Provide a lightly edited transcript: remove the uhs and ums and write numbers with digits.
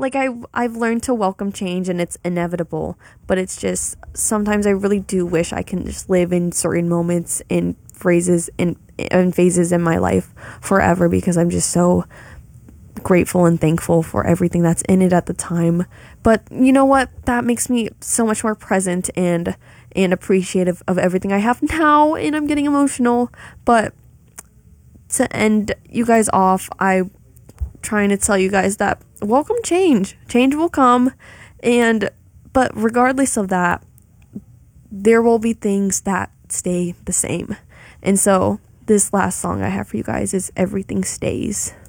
like I've learned to welcome change and it's inevitable, but it's just sometimes I really do wish I can just live in certain moments and phrases and phases in my life forever, because I'm just so grateful and thankful for everything that's in it at the time. But you know what? That makes me so much more present and appreciative of everything I have now, and I'm getting emotional. But to end you guys off, I'm trying to tell you guys that welcome change. Change will come, but regardless of that, there will be things that stay the same. And so this last song I have for you guys is Everything Stays.